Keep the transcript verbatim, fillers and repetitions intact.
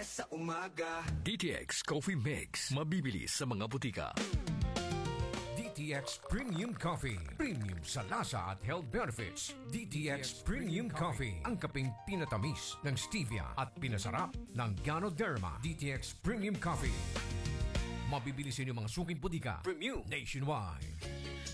sa umaga. D T X Coffee Mix. Mabibili sa mga butika. D T X Premium Coffee. Premium sa lasa at health benefits. D T X Premium Coffee. Ang kaping pinatamis ng stevia at pinasarap ng Ganoderma. D T X Premium Coffee. Mabibili sa inyong mga suking butika. Premium nationwide.